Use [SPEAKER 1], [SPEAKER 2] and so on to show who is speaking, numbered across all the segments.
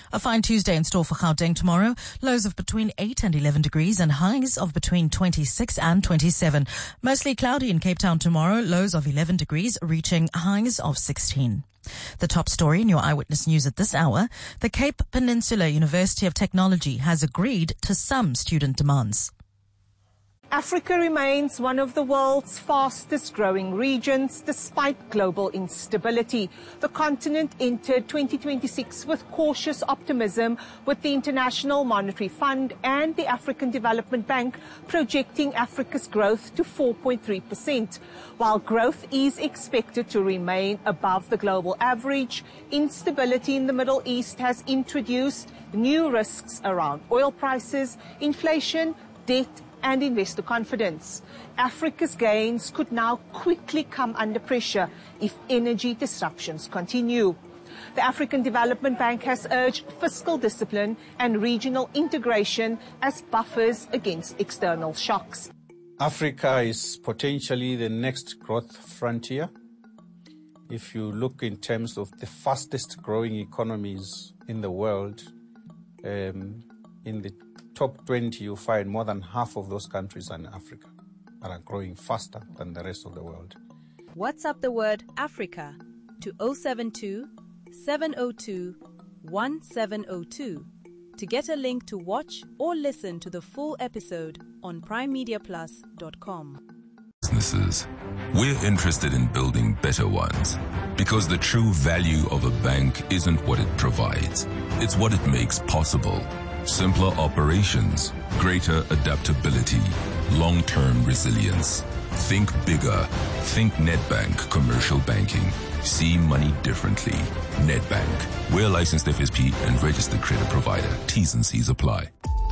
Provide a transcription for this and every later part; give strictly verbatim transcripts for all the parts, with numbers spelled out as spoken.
[SPEAKER 1] A fine Tuesday in store for Gauteng tomorrow. Lows of between eight and eleven degrees and highs of between twenty-six and twenty-seven. Mostly cloudy in Cape Town tomorrow. Lows of eleven degrees reaching highs of sixteen. The top story in your Eyewitness News at this hour. The Cape Peninsula University of Technology has agreed to some student demands.
[SPEAKER 2] Africa remains one of the world's fastest growing regions despite global instability. The continent entered twenty twenty-six with cautious optimism, with the International Monetary Fund and the African Development Bank projecting Africa's growth to four point three percent. While growth is expected to remain above the global average, instability in the Middle East has introduced new risks around oil prices, inflation, debt, and investor confidence. Africa's gains could now quickly come under pressure if energy disruptions continue. The African Development Bank has urged fiscal discipline and regional integration as buffers against external shocks.
[SPEAKER 3] Africa is potentially the next growth frontier. If you look in terms of the fastest growing economies in the world, um, in the top twenty, you find more than half of those countries are in Africa and are growing faster than the rest of the world.
[SPEAKER 4] WhatsApp the word Africa to zero seven two, seven zero two, one seven zero two to get a link to watch or listen to the full episode on prime media plus dot com.
[SPEAKER 5] Businesses, we're interested in building better ones because the true value of a bank isn't what it provides, it's what it makes possible. Simpler operations, greater adaptability, long-term resilience. Think bigger. Think Nedbank Commercial Banking. See money differently. Nedbank. We're a licensed F S P and registered credit provider. T's and C's apply.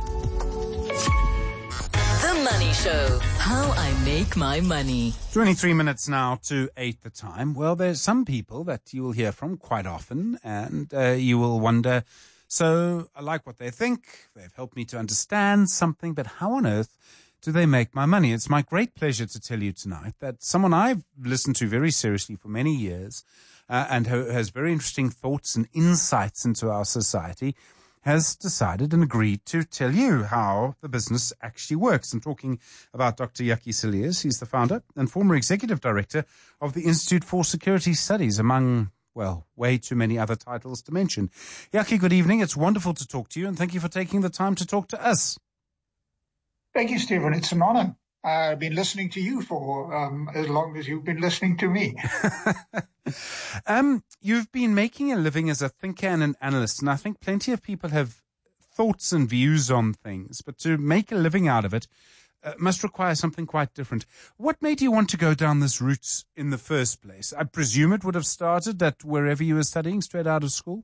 [SPEAKER 1] The Money Show. How I make my money.
[SPEAKER 6] twenty-three minutes now to eight the time. Well, there's some people that you will hear from quite often, and uh, you will wonder, so I like what they think. They've helped me to understand something, but how on earth do they make my money? It's my great pleasure to tell you tonight that someone I've listened to very seriously for many years uh, and who has very interesting thoughts and insights into our society has decided and agreed to tell you how the business actually works. I'm talking about Doctor Jakkie Cilliers. He's the founder and former executive director of the Institute for Security Studies, among well, way too many other titles to mention. Jakkie, good evening. It's wonderful to talk to you, and thank you for taking the time to talk to us.
[SPEAKER 7] Thank you, Stephen. It's an honor. I've been listening to you for um, as long as you've been listening to me.
[SPEAKER 6] um, you've been making a living as a thinker and an analyst, and I think plenty of people have thoughts and views on things, but to make a living out of it Uh, must require something quite different. What made you want to go down this route in the first place? I presume it would have started at wherever you were studying, straight out of school?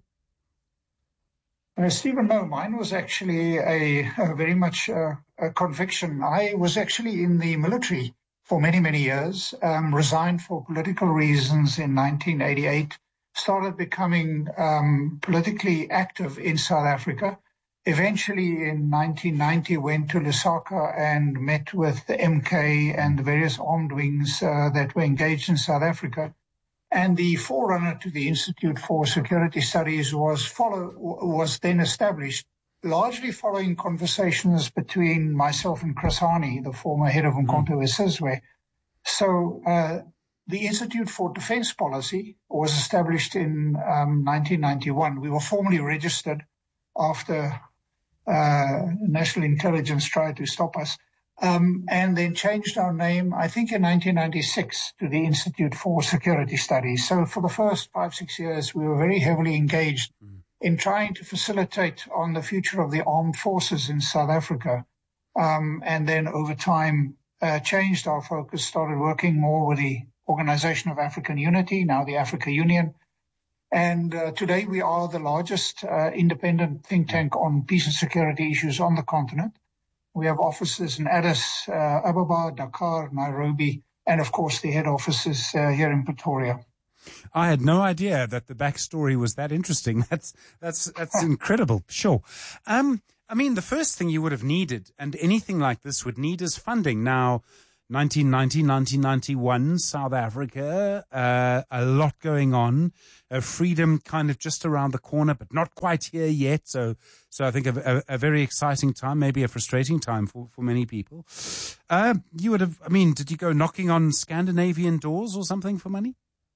[SPEAKER 7] Uh, Stephen, no, mine was actually a, a very much uh, a conviction. I was actually in the military for many, many years, um, resigned for political reasons in nineteen eighty-eight, started becoming um, politically active in South Africa. Eventually, in nineteen ninety, went to Lusaka and met with the M K and the various armed wings uh, that were engaged in South Africa. And the forerunner to the Institute for Security Studies was follow was then established, largely following conversations between myself and Chris Hani, the former head of Umkhonto we Sizwe. So uh, the Institute for Defence Policy was established in um, nineteen ninety-one. We were formally registered after Uh, national intelligence tried to stop us, um, and then changed our name, I think in nineteen ninety-six, to the Institute for Security Studies. So for the first five, six years, we were very heavily engaged mm. in trying to facilitate on the future of the armed forces in South Africa. Um, and then over time, uh, changed our focus, started working more with the Organization of African Unity, now the Africa Union. And uh, today we are the largest uh, independent think tank on peace and security issues on the continent. We have offices in Addis uh, Ababa, Dakar, Nairobi, and of course the head office is uh, here in Pretoria.
[SPEAKER 6] I had no idea that the backstory was that interesting. That's that's that's incredible. Sure. Um, I mean, the first thing you would have needed, and anything like this would need, is funding. Now, nineteen ninety, nineteen ninety-one, South Africa, uh, a lot going on, uh, freedom kind of just around the corner, but not quite here yet. So, so I think a, a, a very exciting time, maybe a frustrating time for, for many people. Uh, you would have, I mean, did you go knocking on Scandinavian doors or something for money?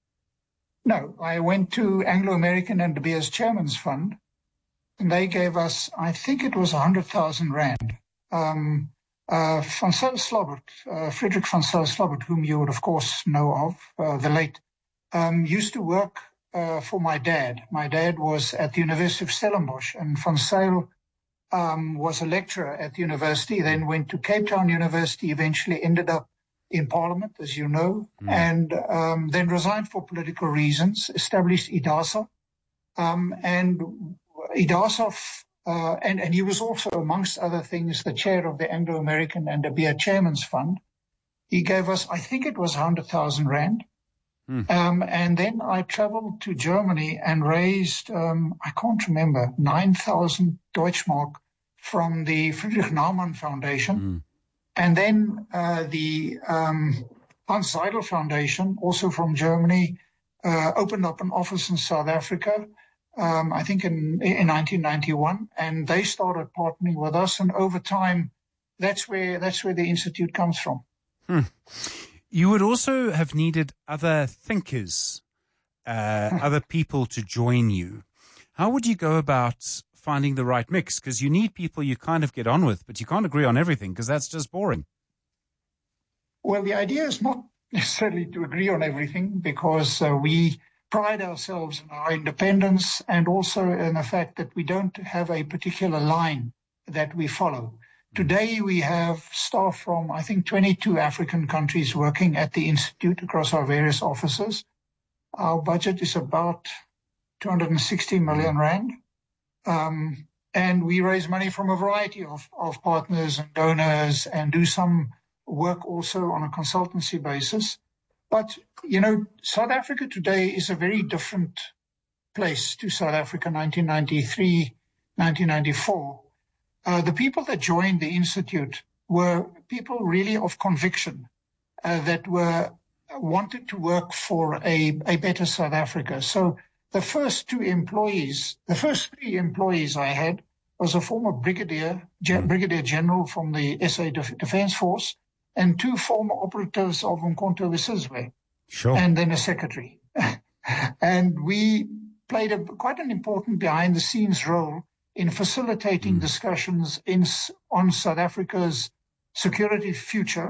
[SPEAKER 7] No, I went to Anglo-American and De Beers Chairman's Fund, and they gave us, I think it was one hundred thousand rand. Um, uh, Van Zyl-Slabbert, uh, Frederick Van Zyl-Slabbert, whom you would of course know of, uh, the late, um, used to work uh, for my dad. My dad was at the University of Stellenbosch, and Van Zyl um, was a lecturer at the university, then went to Cape Town University, eventually ended up in Parliament, as you know, mm. and um, then resigned for political reasons, established IDASA, um, and IDASA, uh, and, and he was also, amongst other things, the chair of the Anglo-American and De Beers Chairman's Fund. He gave us, I think it was one hundred thousand rand. Mm. Um, and then I traveled to Germany and raised, um, I can't remember, nine thousand Deutschmark from the Friedrich Naumann Foundation. Mm. And then uh, the um, Hans Seidel Foundation, also from Germany, uh, opened up an office in South Africa, um, I think in, in nineteen ninety-one, and they started partnering with us. And over time, that's where that's where the institute comes from.
[SPEAKER 6] Hmm. You would also have needed other thinkers, uh, other people to join you. How would you go about finding the right mix? Because you need people you kind of get on with, but you can't agree on everything because that's just boring.
[SPEAKER 7] Well, the idea is not necessarily to agree on everything, because uh, we pride ourselves in our independence and also in the fact that we don't have a particular line that we follow. Today we have staff from, I think, twenty-two African countries working at the Institute across our various offices. Our budget is about two hundred sixty million rand. Um, and we raise money from a variety of, of partners and donors and do some work also on a consultancy basis. But, you know, South Africa today is a very different place to South Africa nineteen ninety-three, nineteen ninety-four. Uh, the people that joined the Institute were people really of conviction uh, that were wanted to work for a, a better South Africa. So the first two employees, the first three employees I had was a former brigadier, ge- brigadier general from the S A Def- Defence Force, and two former operatives of Umkhonto we Sizwe,
[SPEAKER 6] sure.
[SPEAKER 7] and then a secretary. And we played a, quite an important behind-the-scenes role in facilitating mm. discussions in, on South Africa's security future.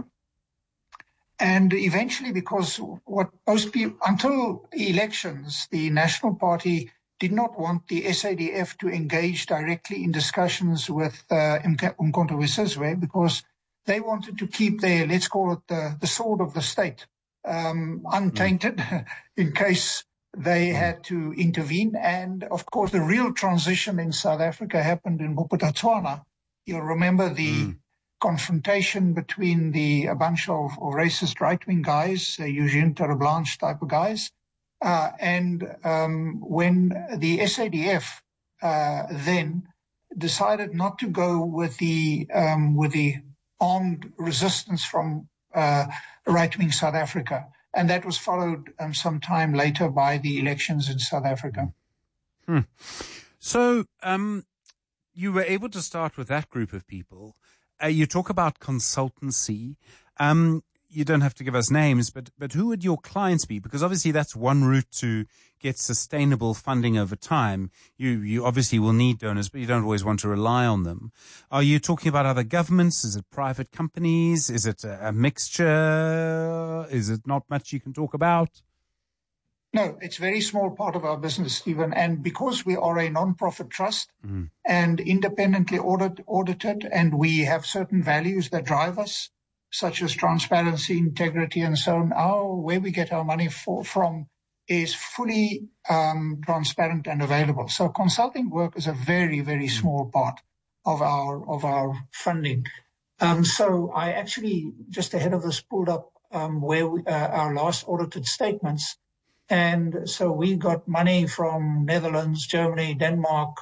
[SPEAKER 7] And eventually, because what most people, until elections, the National Party did not want the S A D F to engage directly in discussions with uh, Umkhonto we Sizwe, because they wanted to keep their, let's call it the, the sword of the state, um, untainted mm. in case they mm. had to intervene. And of course, the real transition in South Africa happened in Bophuthatswana. You'll remember the mm. confrontation between the a bunch of, of racist right-wing guys, uh, Eugene Terreblanche type of guys, uh, and um, when the S A D F uh, then decided not to go with the um, with the armed resistance from uh, right-wing South Africa, and that was followed um, some time later by the elections in South Africa.
[SPEAKER 6] Hmm. So um, you were able to start with that group of people. Uh, you talk about consultancy. Um, you don't have to give us names, but but who would your clients be? Because obviously that's one route to get sustainable funding over time. You you obviously will need donors, but you don't always want to rely on them. Are you talking about other governments? Is it private companies? Is it a, a mixture? Is it not much you can talk about?
[SPEAKER 7] No, it's a very small part of our business, Stephen. And because we are a non-profit trust mm. and independently audit, audited, and we have certain values that drive us, such as transparency, integrity, and so on, our, where we get our money for, from is fully um, transparent and available. So consulting work is a very, very small part of our of our funding. Um, so I actually, just ahead of this, pulled up um, where we, uh, our last audited statements. And so we got money from Netherlands, Germany, Denmark,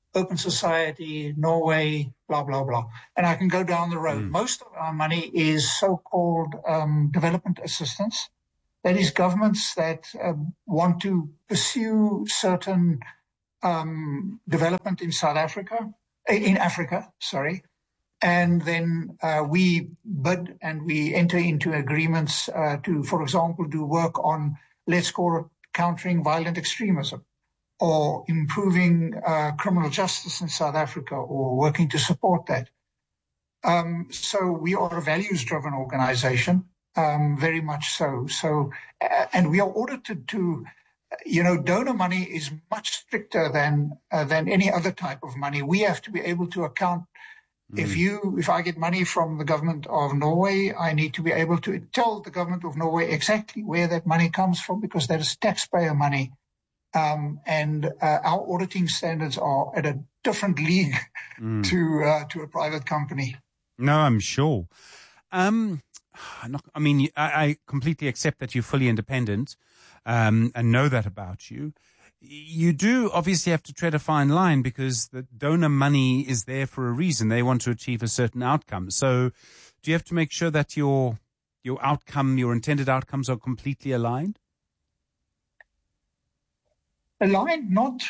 [SPEAKER 7] Open Society, Norway, blah, blah, blah. And I can go down the road. Mm. Most of our money is so-called um, development assistance. That is governments that uh, want to pursue certain um, development in South Africa, in Africa, sorry. And then uh, we bid and we enter into agreements uh, to, for example, do work on, let's call it, countering violent extremism, or improving uh, criminal justice in South Africa, or working to support that. Um, so we are a values-driven organization, um, very much so. So, uh, and we are audited to, you know, donor money is much stricter than uh, than any other type of money. We have to be able to account. Mm. If you, if I get money from the government of Norway, I need to be able to tell the government of Norway exactly where that money comes from, because that is taxpayer money. Um, and uh, our auditing standards are at a different league mm. to uh, to a private company.
[SPEAKER 6] No, I'm sure. Um, not, I mean, I, I completely accept that you're fully independent um, and know that about you. You do obviously have to tread a fine line, because the donor money is there for a reason. They want to achieve a certain outcome. So do you have to make sure that your your outcome, your intended outcomes are completely aligned?
[SPEAKER 7] Aligned, not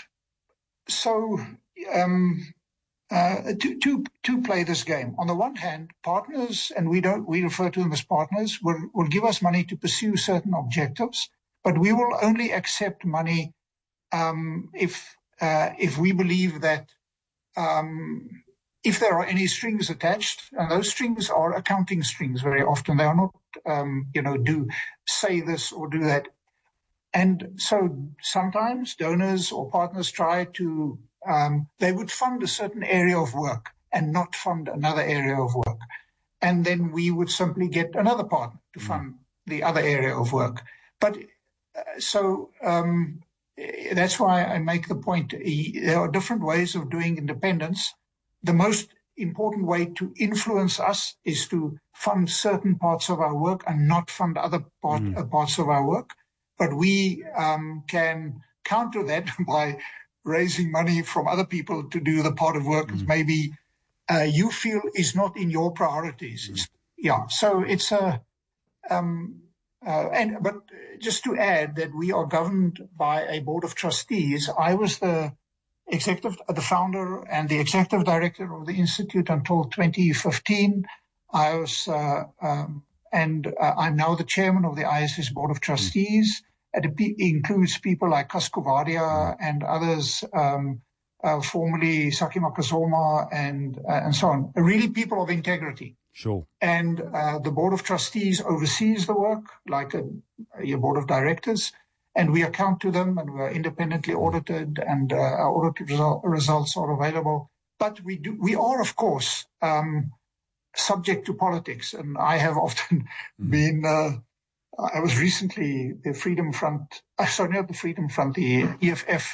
[SPEAKER 7] so um, uh, to, to to play this game. On the one hand, partners, and we don't we refer to them as partners, will will give us money to pursue certain objectives, but we will only accept money um, if uh, if we believe that um, if there are any strings attached, and those strings are accounting strings. Very often, they are not um, you know do say this or do that. And so sometimes donors or partners try to, um, they would fund a certain area of work and not fund another area of work. And then we would simply get another partner to fund mm. the other area of work. But uh, so um, that's why I make the point. There are different ways of doing independence. The most important way to influence us is to fund certain parts of our work and not fund other part, mm. uh, parts of our work. But we um, can counter that by raising money from other people to do the part of work mm. that maybe uh, you feel is not in your priorities. Mm. Yeah, so it's a, um, uh, and but just to add that we are governed by a board of trustees. I was the executive, the founder and the executive director of the Institute until twenty fifteen. I was, uh, um, and uh, I'm now the chairman of the I S S board of trustees. It includes people like Kaskovadia and others, um, uh, formerly Saki Makazoma and uh, and so on. Really people of integrity.
[SPEAKER 6] Sure.
[SPEAKER 7] And uh, the board of trustees oversees the work, like a, a board of directors, and we account to them, and we're independently audited, and uh, our audited result, results are available. But we do, we are, of course, um, subject to politics, and I have often mm. been. Uh, I was recently the Freedom Front, uh, sorry, not the Freedom Front, the E F F,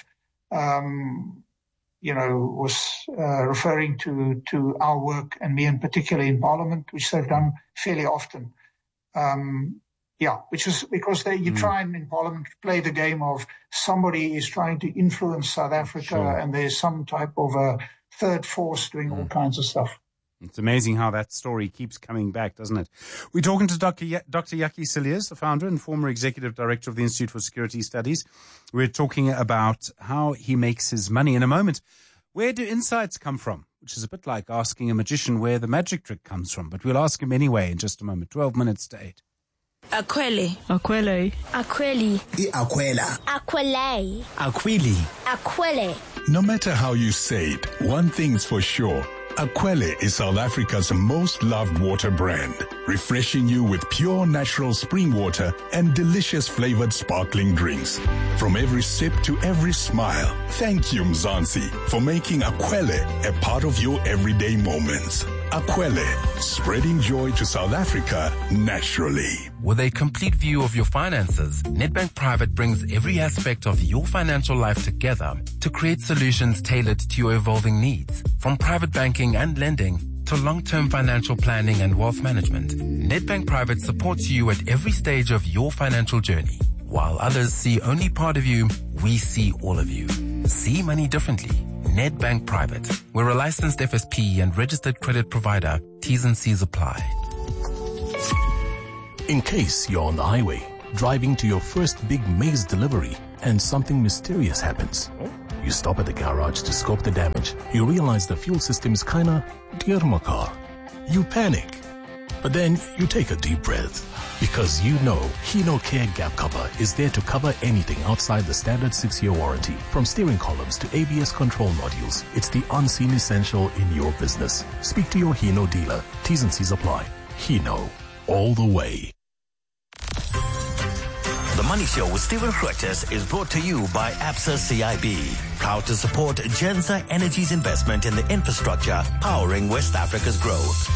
[SPEAKER 7] um, you know, was uh, referring to, to our work, and me in particular in Parliament, which they've done fairly often. Um, yeah, which is because they, you mm. try and in Parliament play the game of somebody is trying to influence South Africa, sure. and there's some type of a third force doing mm. all kinds of stuff.
[SPEAKER 6] It's amazing how that story keeps coming back, doesn't it? We're talking to Doctor Y- Doctor Jakkie Cilliers, the founder and former executive director of the Institute for Security Studies. We're talking about how he makes his money. In a moment, where do insights come from? Which is a bit like asking a magician where the magic trick comes from. But we'll ask him anyway in just a moment. twelve minutes to eight.
[SPEAKER 8] Akwele.
[SPEAKER 9] Akwele.
[SPEAKER 8] Akweli.
[SPEAKER 10] Akwela.
[SPEAKER 8] Akwele.
[SPEAKER 10] Akwili.
[SPEAKER 8] Akwele.
[SPEAKER 11] No matter how you say it, one thing's for sure. Akwele is South Africa's most loved water brand, refreshing you with pure natural spring water and delicious flavored sparkling drinks. From every sip to every smile, thank you Mzansi for making Akwele a part of your everyday moments. Akwele, spreading joy to South Africa naturally.
[SPEAKER 12] With a complete view of your finances, Nedbank Private brings every aspect of your financial life together to create solutions tailored to your evolving needs. From private banking and lending to long-term financial planning and wealth management, Nedbank Private supports you at every stage of your financial journey. While others see only part of you, we see all of you. See money differently. Nedbank Private. We're a licensed F S P and registered credit provider. T's and C's apply.
[SPEAKER 9] In case you're on the highway, driving to your first big maize delivery, and something mysterious happens. You stop at the garage to scope the damage. You realize the fuel system is kinda dear my car. You panic. But then you take a deep breath. Because you know Hino Care Gap Cover is there to cover anything outside the standard six-year warranty. From steering columns to A B S control modules, it's the unseen essential in your business. Speak to your Hino dealer. T's and C's apply. Hino, all the way.
[SPEAKER 10] The Money Show with Stephen Grootes is brought to you by Absa C I B. Proud to support Genza Energy's investment in the infrastructure powering West Africa's growth.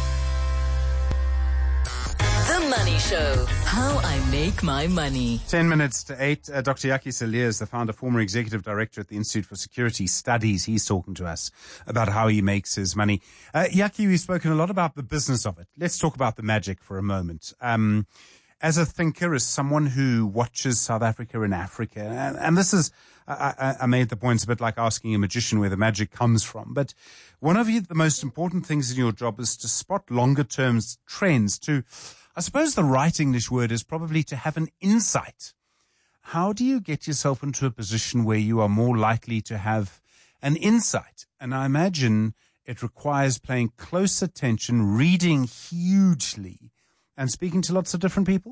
[SPEAKER 13] The Money Show. How I make my money.
[SPEAKER 6] Ten minutes to eight. Uh, Doctor Yaki Salir is the founder, former executive director at the Institute for Security Studies. He's talking to us about how he makes his money. Uh, Yaki, we've spoken a lot about the business of it. Let's talk about the magic for a moment. Um, as a thinker, as someone who watches South Africa and Africa, and, and this is, I, I made the point, it's a bit like asking a magician where the magic comes from. But one of the most important things in your job is to spot longer term trends, to, I suppose the right English word is probably to have an insight. How do you get yourself into a position where you are more likely to have an insight? And I imagine it requires paying close attention, reading hugely, and speaking to lots of different people?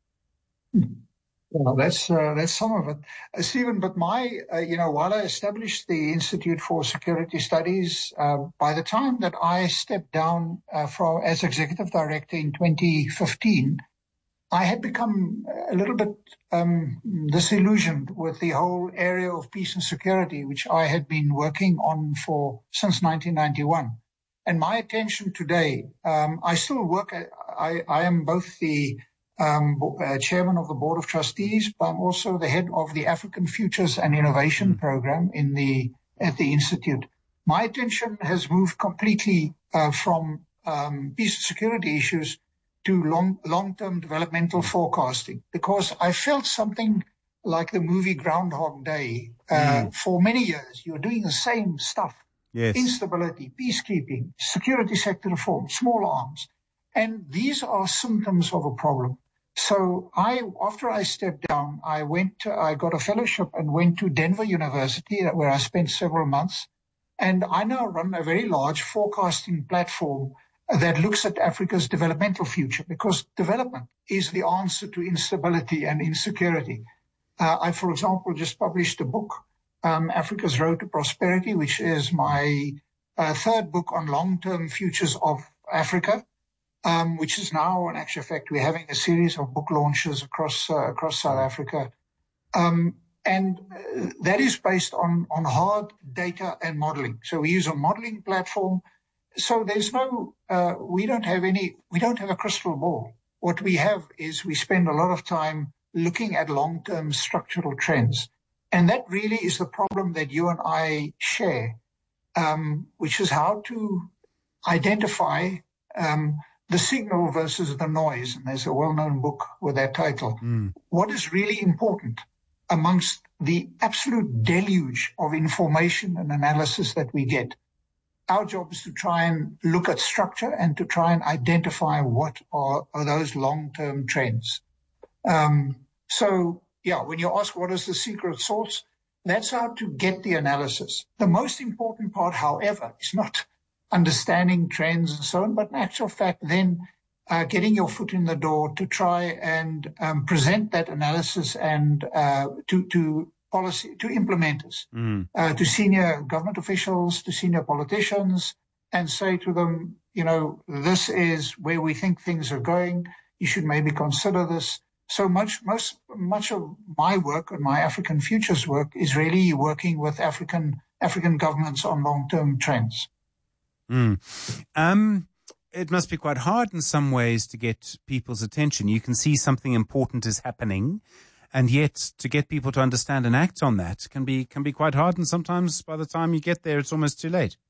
[SPEAKER 7] Well, that's uh, that's some of it, uh, Stephen. But my, uh, you know, while I established the Institute for Security Studies, uh, by the time that I stepped down uh, from as executive director in twenty fifteen, I had become a little bit um, disillusioned with the whole area of peace and security, which I had been working on for since nineteen ninety-one. And my attention today, um, I still work. I, I am both the Um, uh, chairman of the Board of Trustees, but I'm also the head of the African Futures and Innovation mm. Program in the at the Institute. My attention has moved completely uh, from um, peace and security issues to long, long-term developmental forecasting, because I felt something like the movie Groundhog Day. Uh, mm. For many years, you're doing the same stuff.
[SPEAKER 6] Yes.
[SPEAKER 7] Instability, peacekeeping, security sector reform, small arms. And these are symptoms of a problem. So I, after I stepped down, I went to, I got a fellowship and went to Denver University, where I spent several months. And I now run a very large forecasting platform that looks at Africa's developmental future, because development is the answer to instability and insecurity. Uh, I, for example, just published a book, um, Africa's Road to Prosperity, which is my uh, third book on long-term futures of Africa. Um, which is now, in actual fact, we're having a series of book launches across uh, across South Africa. Um, and uh, that is based on, on hard data and modeling. So we use a modeling platform. So there's no, uh, we don't have any, we don't have a crystal ball. What we have is we spend a lot of time looking at long-term structural trends. And that really is the problem that you and I share, um, which is how to identify um the signal versus the noise. And there's a well-known book with that title. Mm. What is really important amongst the absolute deluge of information and analysis that we get? Our job is to try and look at structure and to try and identify what are, are those long-term trends. Um, so, yeah, when you ask what is the secret sauce, that's how to get the analysis. The most important part, however, is not understanding trends and so on, but in actual fact, then uh, getting your foot in the door to try and um, present that analysis and uh, to to policy to implementers, mm. uh, to senior government officials, to senior politicians, and say to them, you know, this is where we think things are going. You should maybe consider this. So much, most, much of my work and my African Futures work is really working with African African governments on long-term trends.
[SPEAKER 6] Mm. Um, it must be quite hard in some ways to get people's attention. You can see something important is happening, and yet to get people to understand and act on that can be can be quite hard. And sometimes by the time you get there, it's almost too late.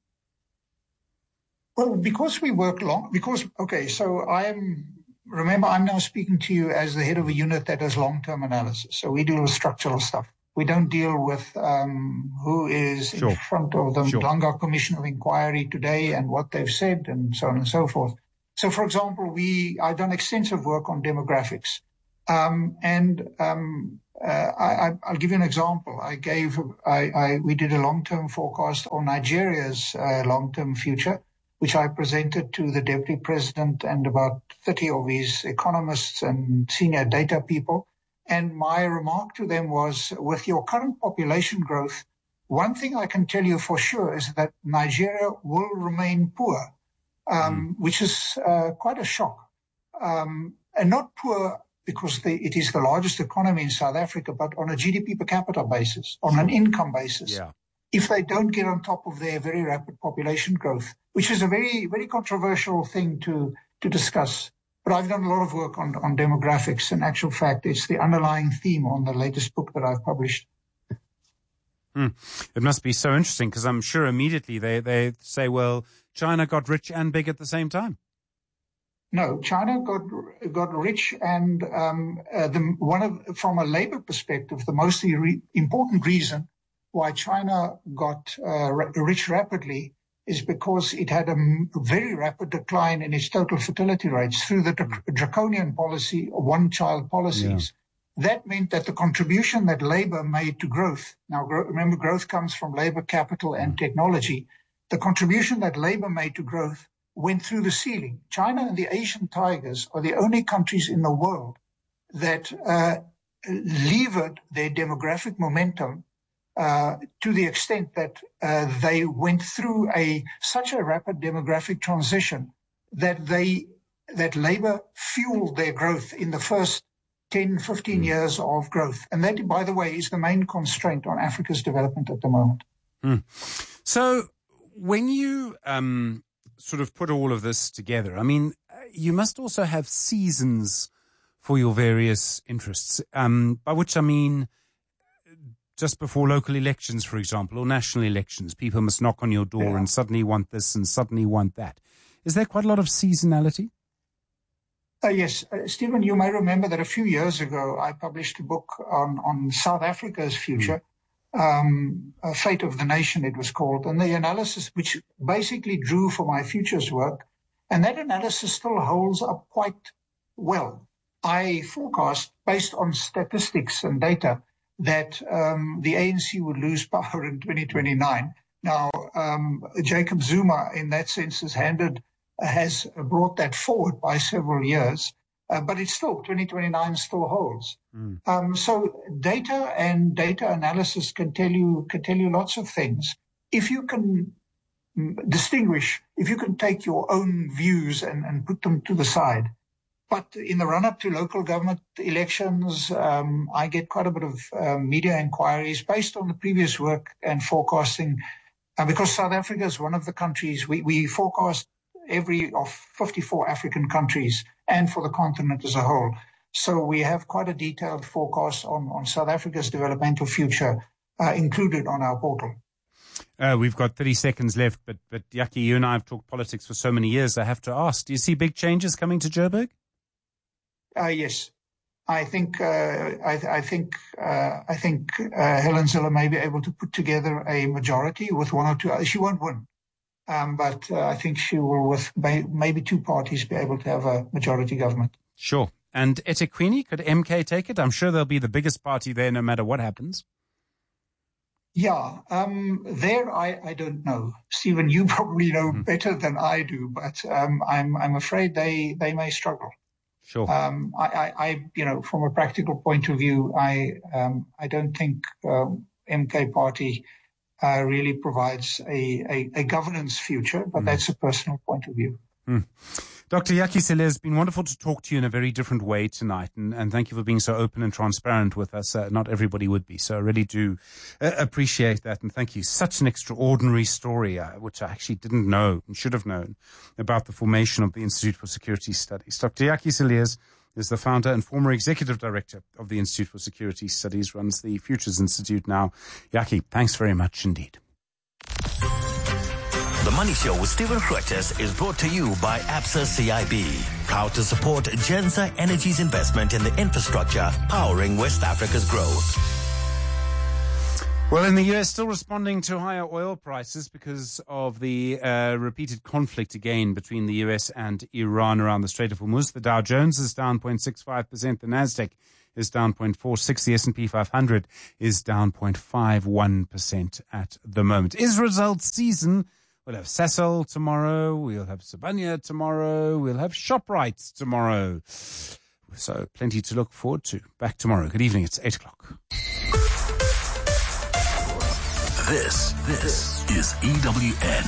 [SPEAKER 7] Well, because we work long, because, okay, so I am, remember, I'm now speaking to you as the head of a unit that does long-term analysis. So we deal with structural stuff. We don't deal with um, who is
[SPEAKER 6] Sure.
[SPEAKER 7] in front of the
[SPEAKER 6] Sure.
[SPEAKER 7] Mlanga Commission of Inquiry today and what they've said and so on and so forth. So, for example, we I've done extensive work on demographics. Um, and um, uh, I, I'll give you an example. I gave I, I we did a long-term forecast on Nigeria's uh, long-term future, which I presented to the Deputy President and about thirty of his economists and senior data people. And my remark to them was, with your current population growth, one thing I can tell you for sure is that Nigeria will remain poor, um, mm. which is uh, quite a shock. Um, and not poor because the, it is the largest economy in South Africa, but on a G D P per capita basis, on an income basis.
[SPEAKER 6] Yeah.
[SPEAKER 7] If they don't get on top of their very rapid population growth, which is a very, very controversial thing to, to discuss. But I've done a lot of work on, on demographics. In actual fact, it's the underlying theme on the latest book that I've published.
[SPEAKER 6] Hmm. It must be so interesting because I'm sure immediately they, they say, well, China got rich and big at the same time.
[SPEAKER 7] No, China got got rich, and um, uh, the, one of from a labor perspective, the most re- important reason why China got uh, rich rapidly is because it had a very rapid decline in its total fertility rates through the dr- draconian policy, one-child policies. Yeah. That meant that the contribution that labor made to growth, now gro- remember growth comes from labor, capital, and technology, the contribution that labor made to growth went through the ceiling. China and the Asian tigers are the only countries in the world that uh, levered their demographic momentum Uh, to the extent that uh, they went through a such a rapid demographic transition that they that labor fueled their growth in the first ten, fifteen mm. years of growth. And that, by the way, is the main constraint on Africa's development at the moment.
[SPEAKER 6] Mm. So when you um, sort of put all of this together, I mean, you must also have seasons for your various interests, um, by which I mean just before local elections, for example, or national elections, people must knock on your door yeah. and suddenly want this and suddenly want that. Is there quite a lot of seasonality?
[SPEAKER 7] Uh, yes. Uh, Stephen, you may remember that a few years ago, I published a book on, on South Africa's future, mm. um, uh, Fate of the Nation, it was called, and the analysis, which basically drew for my futures work, and that analysis still holds up quite well. I forecast, based on statistics and data, that um, the A N C would lose power in twenty twenty-nine. Now, um, Jacob Zuma, in that sense, has handed, has brought that forward by several years, uh, but it's still, twenty twenty-nine still holds. Mm. Um, so data and data analysis can tell you, can tell you lots of things. If you can distinguish, if you can take your own views and, and put them to the side. But in the run-up to local government elections, um, I get quite a bit of uh, media inquiries based on the previous work and forecasting. Uh, because South Africa is one of the countries, we, we forecast every of fifty-four African countries and for the continent as a whole. So we have quite a detailed forecast on, on South Africa's developmental future uh, included on our portal.
[SPEAKER 6] Uh, we've got thirty seconds left, but, but Yaki, you and I have talked politics for so many years. I have to ask, do you see big changes coming to Joburg?
[SPEAKER 7] Uh, yes, I think uh, I, I think uh, I think uh, Helen Zille may be able to put together a majority with one or two. She won't win, um, but uh, I think she will, with may, maybe two parties, be able to have a majority government.
[SPEAKER 6] Sure. And eThekwini, could M K take it? I'm sure they'll be the biggest party there, no matter what happens.
[SPEAKER 7] Yeah, um, there I, I don't know. Stephen, you probably know mm. better than I do, but um, I'm I'm afraid they, they may struggle.
[SPEAKER 6] Sure.
[SPEAKER 7] Um, I, I, I, you know, from a practical point of view, I, um, I don't think um, M K Party uh, really provides a, a, a governance future, but mm. that's a personal point of view.
[SPEAKER 6] Mm. Doctor Yaki Cele, it's been wonderful to talk to you in a very different way tonight, and, and thank you for being so open and transparent with us. Uh, not everybody would be, so I really do uh, appreciate that, and thank you. Such an extraordinary story, uh, which I actually didn't know and should have known, about the formation of the Institute for Security Studies. Doctor Yaki Cele is the founder and former executive director of the Institute for Security Studies, runs the Futures Institute now. Yaki, thanks very much indeed.
[SPEAKER 10] The Money Show with Stephen Grootes is brought to you by Absa C I B, proud to support Genza Energy's investment in the infrastructure powering West Africa's growth.
[SPEAKER 6] Well, in the U S, still responding to higher oil prices because of the uh, repeated conflict again between the U S and Iran around the Strait of Hormuz. The Dow Jones is down zero point six five percent. The Nasdaq is down zero point four six. The S and P five hundred is down zero point five one percent at the moment. Is results season. We'll have Sasol tomorrow. We'll have Sibanye tomorrow. We'll have ShopRite tomorrow. So plenty to look forward to. Back tomorrow. Good evening. It's eight o'clock.
[SPEAKER 9] This, this is E W N.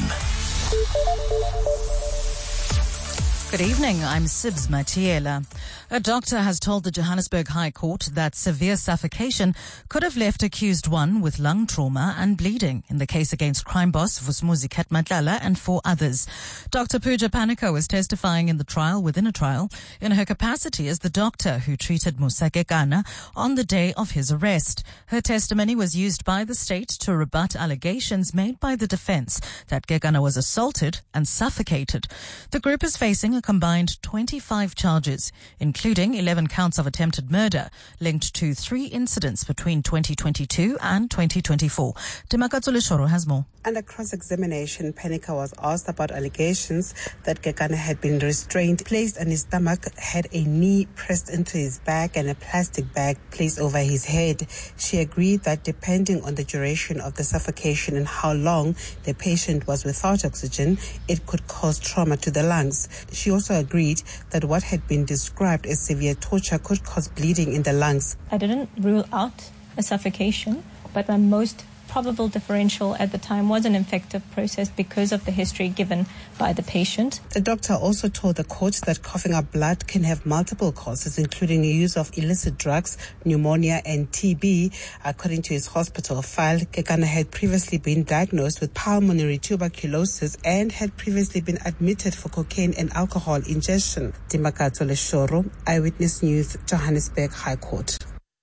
[SPEAKER 1] Good evening, I'm Sibs Matiela. A doctor has told the Johannesburg High Court that severe suffocation could have left accused one with lung trauma and bleeding in the case against crime boss Vusumuzi Khetmatlala and four others. Doctor Pooja Paniko was testifying in the trial within a trial in her capacity as the doctor who treated Musa Kekana on the day of his arrest. Her testimony was used by the state to rebut allegations made by the defense that Kekana was assaulted and suffocated. The group is facing a combined twenty-five charges, including eleven counts of attempted murder linked to three incidents between twenty twenty-two and twenty twenty-four. Dimakatsule Shoro has more.
[SPEAKER 14] Under cross-examination, Panika was asked about allegations that Kekana had been restrained, placed on his stomach, had a knee pressed into his back and a plastic bag placed over his head. She agreed that depending on the duration of the suffocation and how long the patient was without oxygen, it could cause trauma to the lungs. She also agreed that what had been described as severe torture could cause bleeding in the lungs.
[SPEAKER 15] I didn't rule out a suffocation, but my most probable differential at the time was an infective process because of the history given by the patient.
[SPEAKER 14] The doctor also told the court that coughing up blood can have multiple causes, including the use of illicit drugs, pneumonia and T B. According to his hospital file, Kekana had previously been diagnosed with pulmonary tuberculosis and had previously been admitted for cocaine and alcohol ingestion. Dimakato Leshoro, Eyewitness News, Johannesburg High Court.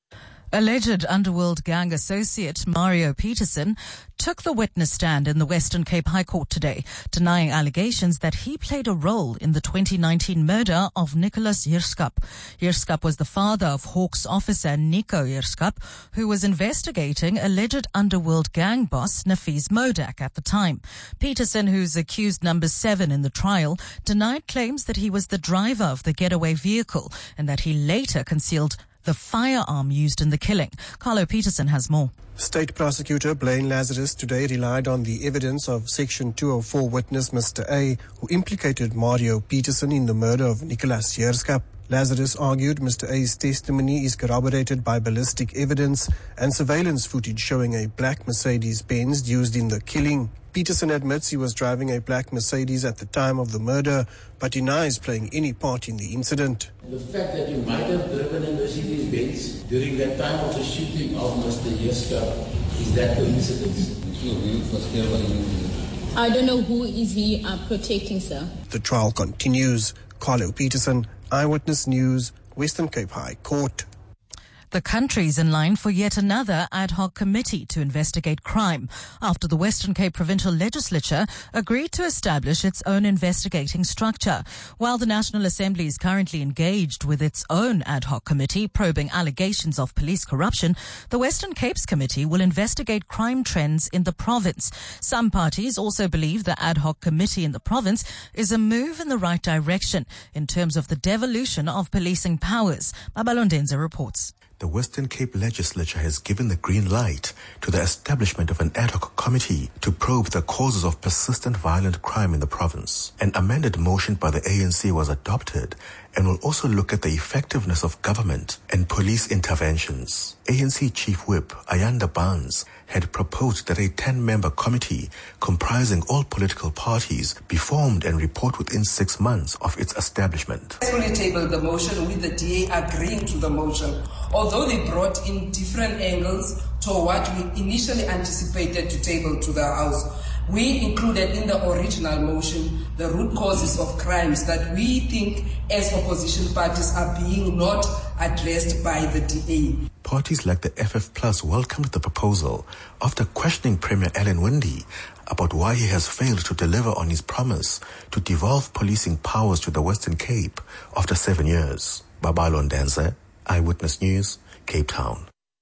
[SPEAKER 1] Alleged underworld gang associate Mario Peterson took the witness stand in the Western Cape High Court today, denying allegations that he played a role in the twenty nineteen murder of Nicholas Heerskap. Heerskap was the father of Hawks officer Nico Heerskap, who was investigating alleged underworld gang boss Nafis Modak at the time. Peterson, who's accused number seven in the trial, denied claims that he was the driver of the getaway vehicle and that he later concealed the firearm used in the killing. Carlo Peterson has more.
[SPEAKER 16] State Prosecutor Blaine Lazarus today relied on the evidence of Section two oh four witness Mister A, who implicated Mario Peterson in the murder of Nicholas Heerskap. Lazarus argued Mister A's testimony is corroborated by ballistic evidence and surveillance footage showing a black Mercedes-Benz used in the killing. Peterson admits he was driving a black Mercedes at the time of the murder, but denies playing any part in the incident.
[SPEAKER 17] The fact that you might have driven a Mercedes-Benz during that time of the shooting of Mister Heerskap, is that coincidence?
[SPEAKER 18] I don't know who is he uh, protecting, sir.
[SPEAKER 16] The trial continues. Carlo Peterson, Eyewitness News, Western Cape High Court.
[SPEAKER 1] The country's in line for yet another ad hoc committee to investigate crime after the Western Cape Provincial Legislature agreed to establish its own investigating structure. While the National Assembly is currently engaged with its own ad hoc committee probing allegations of police corruption, the Western Cape's committee will investigate crime trends in the province. Some parties also believe the ad hoc committee in the province is a move in the right direction in terms of the devolution of policing powers. Babalondenza reports.
[SPEAKER 19] The Western Cape Legislature has given the green light to the establishment of an ad hoc committee to probe the causes of persistent violent crime in the province. An amended motion by the A N C was adopted and will also look at the effectiveness of government and police interventions. A N C Chief Whip Ayanda Barnes had proposed that a ten-member committee comprising all political parties be formed and report within six months of its establishment.
[SPEAKER 20] I fully tabled the motion with the D A agreeing to the motion, although they brought in different angles to what we initially anticipated to table to the House. We included in the original motion the root causes of crimes that we think as opposition parties are being not addressed by the D A.
[SPEAKER 19] Parties like the F F Plus welcomed the proposal after questioning Premier Alan Winde about why he has failed to deliver on his promise to devolve policing powers to the Western Cape after seven years. Babalondenza, Eyewitness News, Cape Town.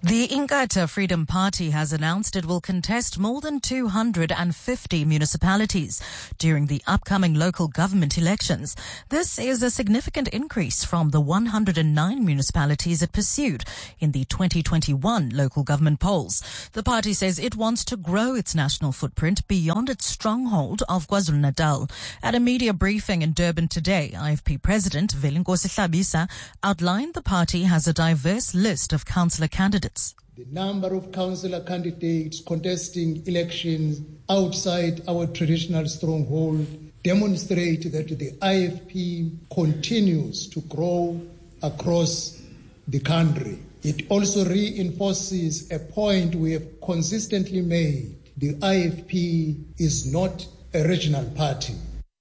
[SPEAKER 1] The Inkatha Freedom Party has announced it will contest more than two hundred fifty municipalities during the upcoming local government elections. This is a significant increase from the one hundred nine municipalities it pursued in the twenty twenty-one local government polls. The party says it wants to grow its national footprint beyond its stronghold of KwaZulu-Natal. At a media briefing in Durban today, I F P President Velinkosi Hlabisa outlined the party has a diverse list of councillor candidates.
[SPEAKER 21] The number of councillor candidates contesting elections outside our traditional stronghold demonstrate that the I F P continues to grow across the country. It also reinforces a point we have consistently made. The I F P is not a regional party.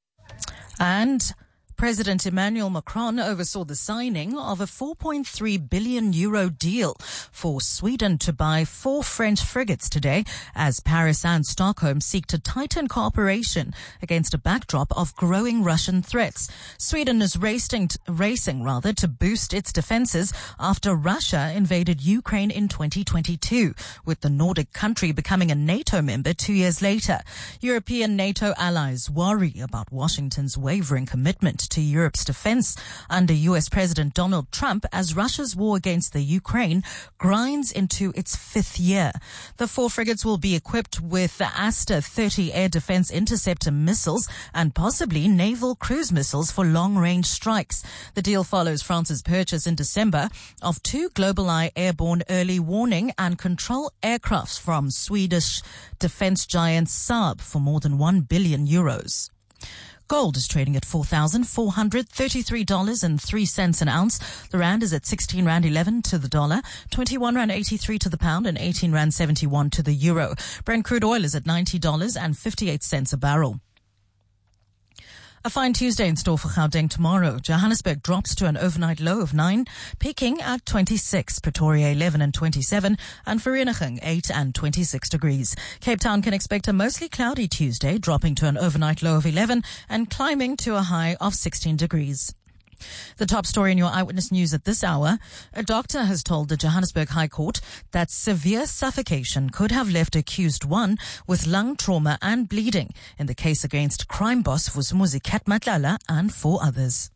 [SPEAKER 1] And President Emmanuel Macron oversaw the signing of a four point three billion euro deal for Sweden to buy four French frigates today as Paris and Stockholm seek to tighten cooperation against a backdrop of growing Russian threats. Sweden is racing, racing rather to boost its defenses after Russia invaded Ukraine in twenty twenty-two, with the Nordic country becoming a NATO member two years later. European NATO allies worry about Washington's wavering commitment to Europe's defense under U S President Donald Trump as Russia's war against the Ukraine grinds into its fifth year. The four frigates will be equipped with the Aster thirty air defense interceptor missiles and possibly naval cruise missiles for long-range strikes. The deal follows France's purchase in December of two GlobalEye airborne early warning and control aircrafts from Swedish defense giant Saab for more than one billion euros. Gold is trading at four thousand four hundred thirty-three dollars and three cents an ounce. The rand is at sixteen rand eleven to the dollar, twenty-one rand eighty-three to the pound, and eighteen rand seventy-one to the euro. Brent crude oil is at ninety dollars and fifty-eight cents a barrel. A fine Tuesday in store for Gauteng tomorrow. Johannesburg drops to an overnight low of nine, peaking at twenty-six. Pretoria eleven and twenty-seven, and Vereeniging eight and twenty-six degrees. Cape Town can expect a mostly cloudy Tuesday, dropping to an overnight low of eleven and climbing to a high of sixteen degrees. The top story in your Eyewitness News at this hour. A doctor has told the Johannesburg High Court that severe suffocation could have left accused one with lung trauma and bleeding in the case against crime boss Vusumuzi Katmatlala and four others.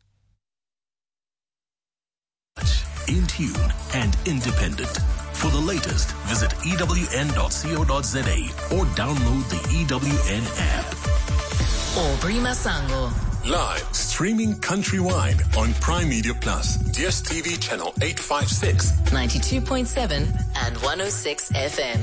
[SPEAKER 9] In tune and independent. For the latest, visit E W N dot co dot za or download the E W N app.
[SPEAKER 13] Aubrey Masango.
[SPEAKER 11] Live streaming countrywide on Prime Media Plus, D S T V channel eight fifty-six,
[SPEAKER 13] ninety-two point seven and one oh six F M.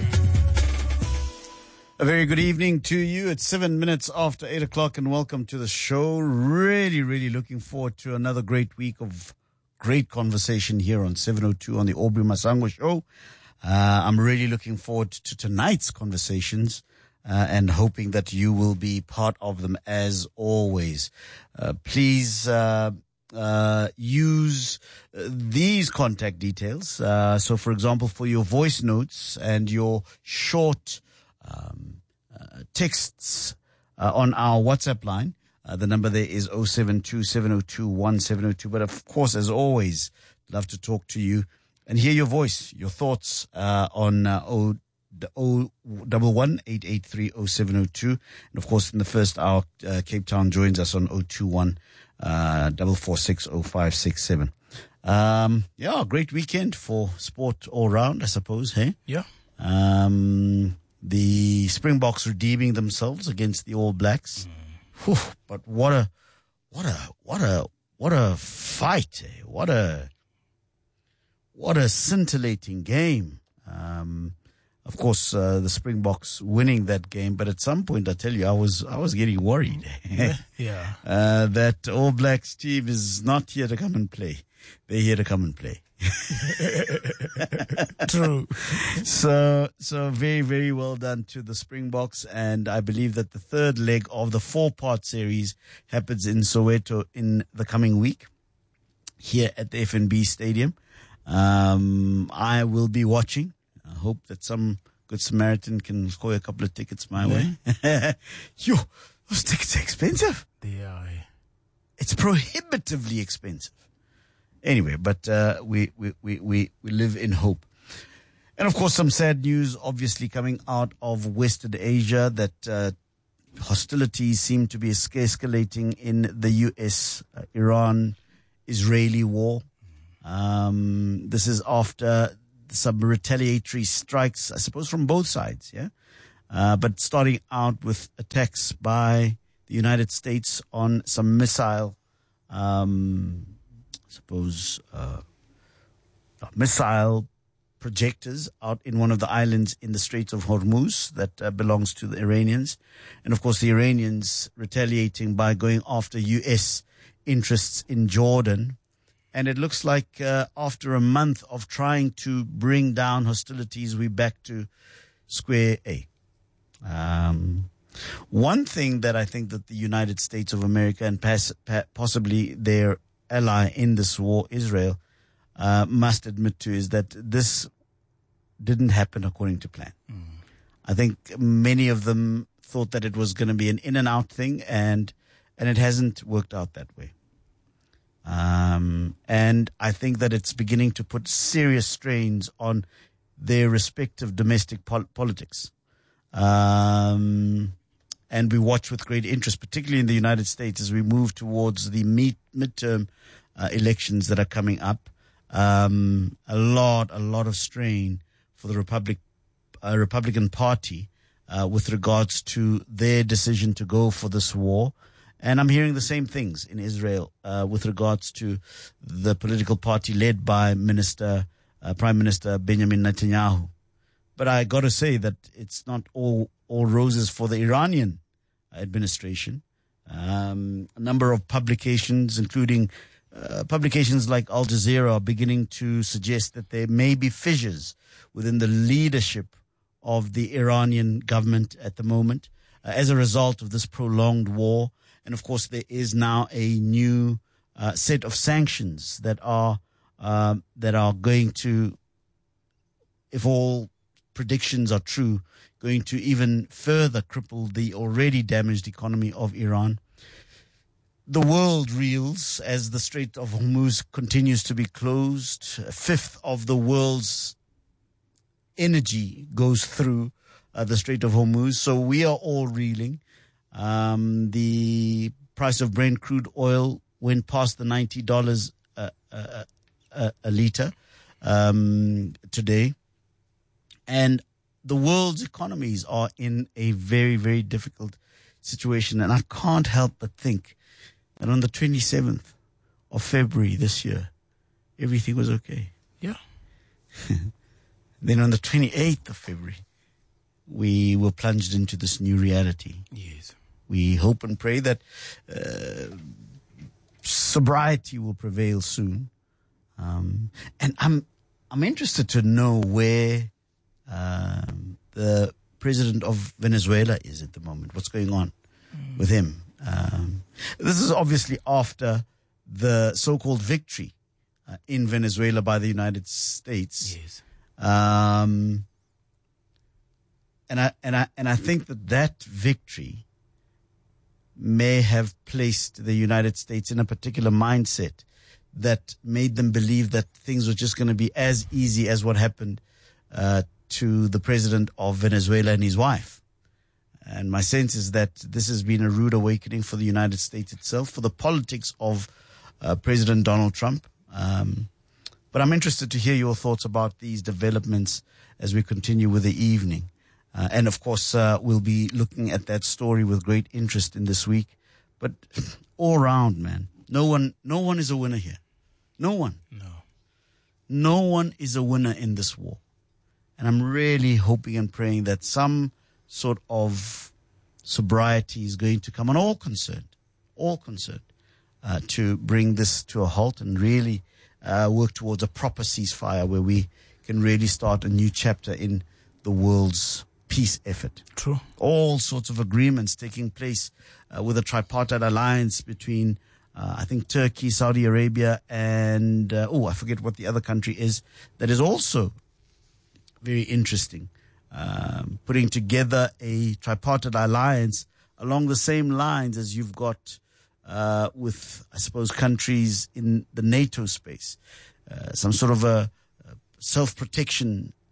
[SPEAKER 22] A very good evening to you. It's seven minutes after eight o'clock and welcome to the show. Really, really looking forward to another great week of great conversation here on seven oh two on the Aubrey Masango Show. Uh, I'm really looking forward to tonight's conversations. Uh, and hoping that you will be part of them as always. Uh, please uh, uh, use uh, these contact details. Uh, so, for example, for your voice notes and your short um, uh, texts uh, on our WhatsApp line, uh, the number there is oh seven two, seven oh two, one seven oh two. But, of course, as always, love to talk to you and hear your voice, your thoughts uh, on uh, O O double one eight eight three oh seven oh two, and of course in the first hour, uh, Cape Town joins us on oh two one uh, double four six oh five six seven. Um, yeah, great weekend for sport all round, I suppose. Hey,
[SPEAKER 9] yeah.
[SPEAKER 22] Um, the Springboks redeeming themselves against the All Blacks. Mm. Whew, but what a, what a, what a, what a fight! Eh? What a, what a scintillating game. Um. Of course, uh, the Springboks winning that game, but at some point, I tell you, I was I was getting worried.
[SPEAKER 9] Yeah, yeah.
[SPEAKER 22] uh, that All Blacks team is not here to come and play; they're here to come and play.
[SPEAKER 9] True.
[SPEAKER 22] So, so very, very well done to the Springboks, and I believe that the third leg of the four-part series happens in Soweto in the coming week, here at the F N B Stadium. Um, I will be watching. I hope that some good Samaritan can score a couple of tickets my
[SPEAKER 9] yeah.
[SPEAKER 22] way. Yo, those tickets are expensive.
[SPEAKER 9] They are.
[SPEAKER 22] It's prohibitively expensive. Anyway, but uh, we, we, we, we, we live in hope. And of course, some sad news obviously coming out of Western Asia that uh, hostilities seem to be escalating in the U S uh, Iran-Israeli war. Um, this is after some retaliatory strikes, I suppose, from both sides, yeah? Uh, but starting out with attacks by the United States on some missile, um, I suppose, uh, missile projectors out in one of the islands in the Straits of Hormuz that uh, belongs to the Iranians. And of course, the Iranians retaliating by going after U S interests in Jordan. And it looks like uh, after a month of trying to bring down hostilities, we're back to square A. Um, one thing that I think that the United States of America and pas- pa- possibly their ally in this war, Israel, uh, must admit to is that this didn't happen according to plan. Mm. I think many of them thought that it was going to be an in and out thing, and and it hasn't worked out that way. Um, and I think that it's beginning to put serious strains on their respective domestic pol- politics. Um, and we watch with great interest, particularly in the United States, as we move towards the mid- midterm uh, elections that are coming up. Um, a lot, a lot of strain for the Republic, uh, Republican Party uh, with regards to their decision to go for this war. And I'm hearing the same things in Israel uh, with regards to the political party led by Minister, uh, Prime Minister Benjamin Netanyahu. But I got to say that it's not all all roses for the Iranian administration. Um, a number of publications, including uh, publications like Al Jazeera, are beginning to suggest that there may be fissures within the leadership of the Iranian government at the moment uh, as a result of this prolonged war. And of course, there is now a new uh, set of sanctions that are uh, that are going to, if all predictions are true, going to even further cripple the already damaged economy of Iran. The world reels as the Strait of Hormuz continues to be closed. A fifth of the world's energy goes through uh, the Strait of Hormuz. So we are all reeling. Um, the price of Brent crude oil went past the ninety dollars a, a, a, a liter um, today. And the world's economies are in a very, very difficult situation. And I can't help but think that on the twenty-seventh of February this year, everything was okay.
[SPEAKER 2] Yeah.
[SPEAKER 22] Then on the twenty-eighth of February, we were plunged into this new reality.
[SPEAKER 2] Yes.
[SPEAKER 22] We hope and pray that uh, sobriety will prevail soon. Um, and I'm I'm interested to know where um, the president of Venezuela is at the moment. What's going on mm. with him? Um, this is obviously after the so-called victory uh, in Venezuela by the United States.
[SPEAKER 2] Yes.
[SPEAKER 22] Um, and I and I and I think that that victory may have placed the United States in a particular mindset that made them believe that things were just going to be as easy as what happened uh, to the president of Venezuela and his wife. And my sense is that this has been a rude awakening for the United States itself, for the politics of uh, President Donald Trump. Um, but I'm interested to hear your thoughts about these developments as we continue with the evening. Uh, and, of course, uh, we'll be looking at that story with great interest in this week. But all around, man, no one no one is a winner here. No one.
[SPEAKER 2] No.
[SPEAKER 22] No one is a winner in this war. And I'm really hoping and praying that some sort of sobriety is going to come on all concerned, all concerned, uh, to bring this to a halt and really uh, work towards a proper ceasefire where we can really start a new chapter in the world's peace effort.
[SPEAKER 2] True.
[SPEAKER 22] All sorts of agreements taking place uh, with a tripartite alliance between, uh, I think, Turkey, Saudi Arabia, and, uh, oh, I forget what the other country is, that is also very interesting. Um, putting together a tripartite alliance along the same lines as you've got uh, with, I suppose, countries in the NATO space. Uh, some sort of a, a self-protection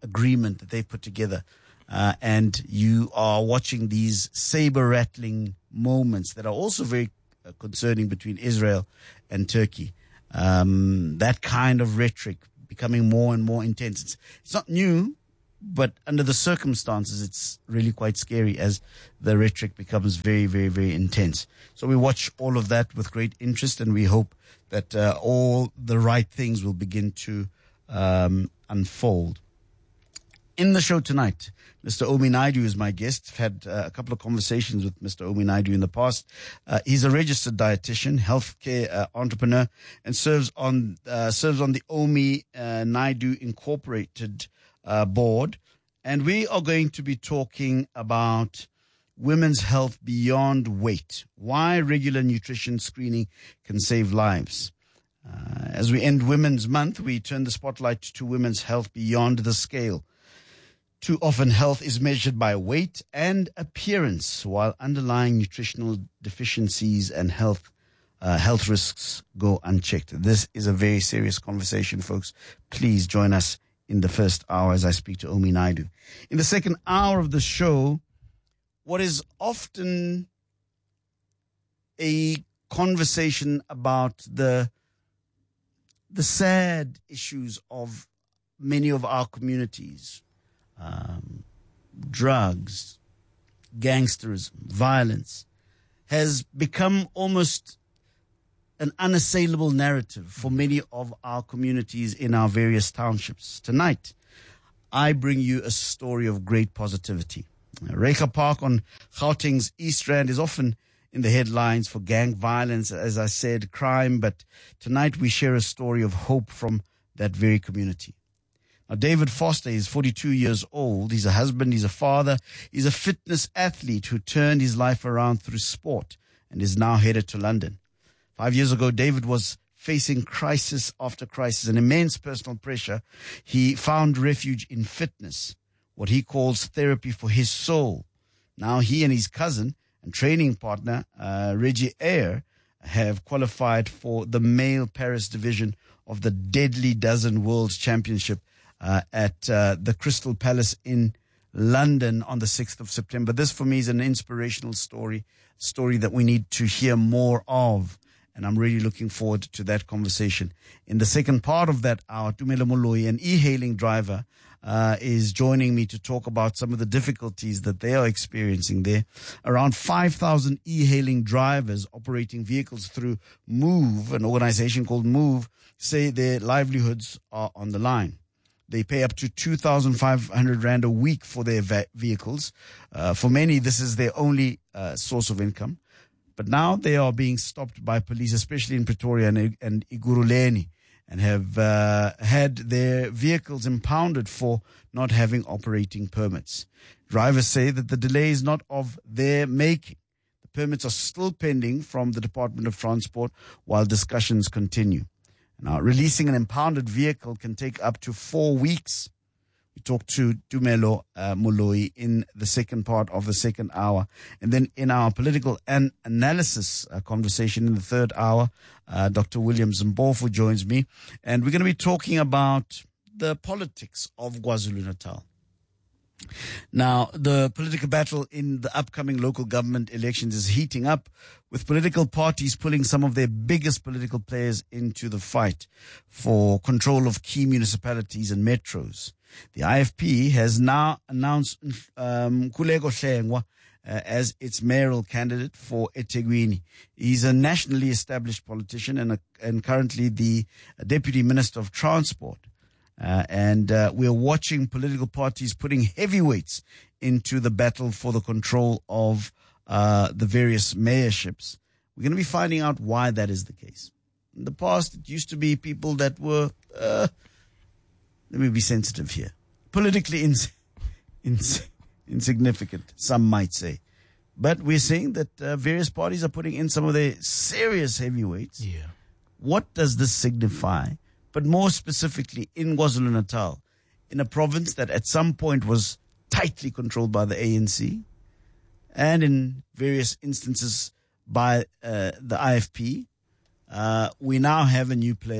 [SPEAKER 22] agreement that they put together. Uh, and you are watching these saber-rattling moments that are also very uh, concerning between Israel and Turkey. Um, that kind of rhetoric becoming more and more intense. It's, it's not new, but under the circumstances, it's really quite scary as the rhetoric becomes very, very, very intense. So we watch all of that with great interest, and we hope that uh, all the right things will begin to um, unfold. In the show tonight, Mister Omi Naidu is my guest. I've had uh, a couple of conversations with Mister Omi Naidu in the past. Uh, he's a registered dietitian, healthcare uh, entrepreneur, and serves on uh, serves on the Omi uh, Naidu Incorporated uh, board. And we are going to be talking about women's health beyond weight, why regular nutrition screening can save lives. Uh, as we end Women's Month, we turn the spotlight to women's health beyond the scale. Too often, health is measured by weight and appearance, while underlying nutritional deficiencies and health uh, health risks go unchecked. This is a very serious conversation, folks. Please join us in the first hour as I speak to Omi Naidu. In the second hour of the show, what is often a conversation about the the sad issues of many of our communities. Um, drugs, gangsterism, violence has become almost an unassailable narrative for many of our communities in our various townships. Tonight, I bring you a story of great positivity. Rekha Park on Gauteng's East Rand is often in the headlines for gang violence, as I said, crime, but tonight we share a story of hope from that very community. Now, David Foster is forty-two years old. He's a husband. He's a father. He's a fitness athlete who turned his life around through sport and is now headed to London. Five years ago, David was facing crisis after crisis and immense personal pressure. He found refuge in fitness, what he calls therapy for his soul. Now he and his cousin and training partner, uh, Reggie Ayer, have qualified for the male Paris division of the Deadly Dozen World Championship Uh, at uh, the Crystal Palace in London on the sixth of September. This, for me, is an inspirational story, story that we need to hear more of. And I'm really looking forward to that conversation. In the second part of that hour, Tumelo Moloi, an e-hailing driver, uh, is joining me to talk about some of the difficulties that they are experiencing there. Around five thousand e-hailing drivers operating vehicles through Move, an organization called Move, say their livelihoods are on the line. They pay up to two thousand five hundred rand a week for their va- vehicles. Uh, for many, this is their only uh, source of income. But now they are being stopped by police, especially in Pretoria and, and Iguruleni, and have uh, had their vehicles impounded for not having operating permits. Drivers say that the delay is not of their making. The permits are still pending from the Department of Transport while discussions continue. Now, releasing an impounded vehicle can take up to four weeks. We talked to Tumelo uh, Moloi in the second part of the second hour. And then in our political and analysis uh, conversation in the third hour, uh, Doctor William Zimbofu joins me. And we're going to be talking about the politics of KwaZulu-Natal. Now, the political battle in the upcoming local government elections is heating up, with political parties pulling some of their biggest political players into the fight for control of key municipalities and metros. The I F P has now announced um, Kulego Hlengwa uh, as its mayoral candidate for eThekwini. He's a nationally established politician and, a, and currently the Deputy Minister of Transport. Uh, and uh, we're watching political parties putting heavyweights into the battle for the control of uh, the various mayorships. We're going to be finding out why that is the case. In the past, it used to be people that were, uh, let me be sensitive here, politically ins- ins- insignificant, some might say. But we're seeing that uh, various parties are putting in some of their serious heavyweights.
[SPEAKER 9] Yeah.
[SPEAKER 22] What does this signify? But more specifically in KwaZulu-Natal, in a province that at some point was tightly controlled by the A N C, and in various instances by uh, the I F P, uh, we now have a new player,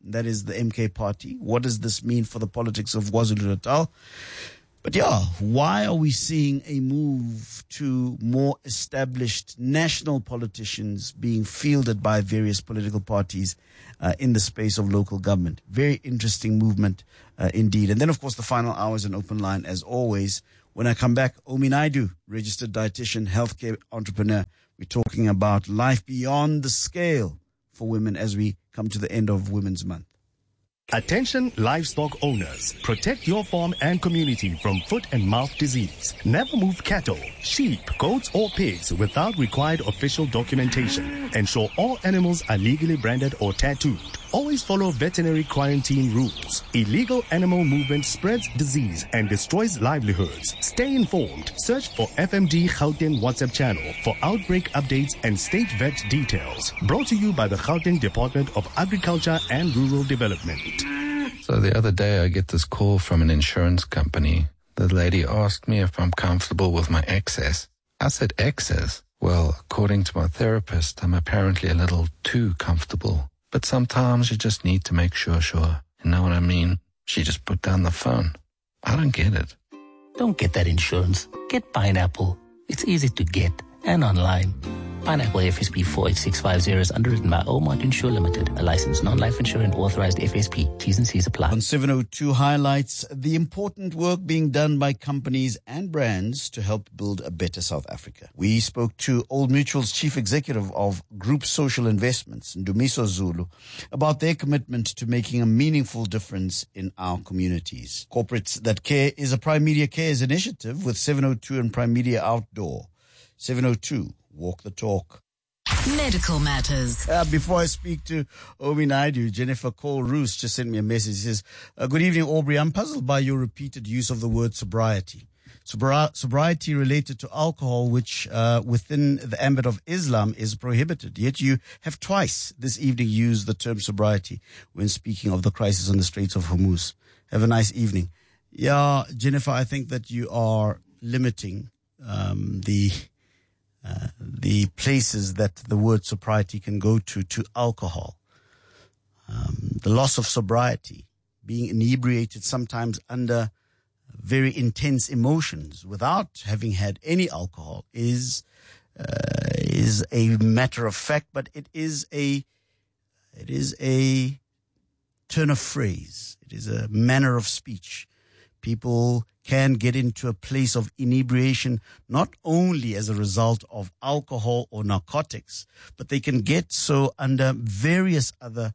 [SPEAKER 22] That is the M K party. What does this mean for the politics of KwaZulu-Natal? But yeah, why are we seeing a move to more established national politicians being fielded by various political parties uh, in the space of local government? Very interesting movement uh, indeed. And then, of course, the final hour is an open line as always. When I come back, Omi Naidu, registered dietitian, healthcare entrepreneur. We're talking about life beyond the scale for women as we come to the end of Women's Month.
[SPEAKER 2] Attention livestock owners, protect your farm and community from foot and mouth disease. Never move cattle, sheep, goats or pigs without required official documentation. Ensure all animals are legally branded or tattooed. Always follow veterinary quarantine rules. Illegal animal movement spreads disease and destroys livelihoods. Stay informed. Search for F M D Gauteng WhatsApp channel for outbreak updates and state vet details. Brought to you by the Gauteng Department of Agriculture and Rural Development.
[SPEAKER 12] So the other day I get this call from an insurance company. The lady asked me if I'm comfortable with my excess. I said excess? Well, according to my therapist, I'm apparently a little too comfortable. But sometimes you just need to make sure, sure. You know what I mean? She just put down the phone. I don't get it.
[SPEAKER 3] Don't get that insurance. Get Pineapple. It's easy to get and online. Pineapple F S P four eight six five zero is underwritten by Omart Insure Limited, a licensed non-life insurance authorized F S P. T's and C's apply.
[SPEAKER 22] On seven oh two highlights the important work being done by companies and brands to help build a better South Africa. We spoke to Old Mutual's chief executive of Group Social Investments, Ndumiso Zulu, about their commitment to making a meaningful difference in our communities. Corporates That Care is a Prime Media Cares initiative with seven oh two and Prime Media Outdoor. seven oh two, walk the talk.
[SPEAKER 13] Medical matters.
[SPEAKER 22] Uh, before I speak to Omi Naidu, Jennifer Cole Roos just sent me a message. She says, uh, good evening, Aubrey. I'm puzzled by your repeated use of the word sobriety. Sobri- sobriety related to alcohol, which uh, within the ambit of Islam is prohibited. Yet you have twice this evening used the term sobriety when speaking of the crisis on the Straits of Hormuz. Have a nice evening. Yeah, Jennifer, I think that you are limiting um, the... Uh, the places that the word sobriety can go to, to alcohol. Um, the loss of sobriety, being inebriated sometimes under very intense emotions without having had any alcohol is, uh, is a matter of fact, but it is a, it is a turn of phrase. It is a manner of speech. People can get into a place of inebriation not only as a result of alcohol or narcotics, but they can get so under various other